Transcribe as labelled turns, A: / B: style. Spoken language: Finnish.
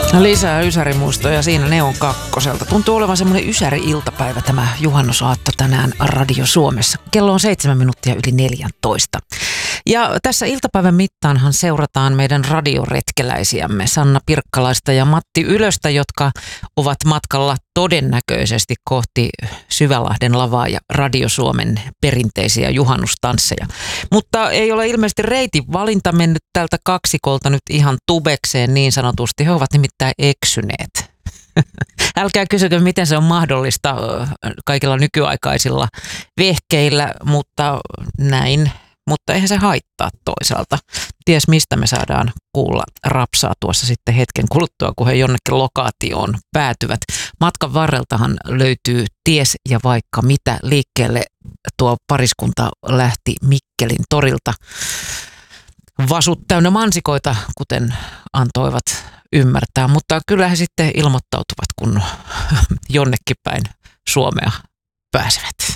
A: No lisää ysärimuistoja siinä Neon kakkoselta. Tuntuu olevan semmoinen ysäri-iltapäivä tämä juhannusaatto tänään Radio Suomessa. Kello on 7 minuuttia yli 14. Ja tässä iltapäivän mittaanhan seurataan meidän radioretkeläisiämme Sanna Pirkkalaista ja Matti Ylöstä, jotka ovat matkalla todennäköisesti kohti Syvälahden lavaa ja Radio Suomen perinteisiä juhannustansseja. Mutta ei ole ilmeisesti reitin valinta mennyt tältä kaksikolta nyt ihan tubekseen niin sanotusti. He ovat nimittäin eksyneet. Älkää kysykö, miten se on mahdollista kaikilla nykyaikaisilla vehkeillä, mutta näin. Mutta eihän se haittaa toisaalta. Ties mistä me saadaan kuulla rapsaa tuossa sitten hetken kuluttua, kun he jonnekin lokaatioon päätyvät. Matkan varreltahan löytyy ties ja vaikka mitä liikkeelle. Tuo pariskunta lähti Mikkelin torilta. Vasut täynnä mansikoita, kuten antoivat ymmärtää, mutta kyllä he sitten ilmoittautuvat, kun jonnekin päin Suomea pääsevät.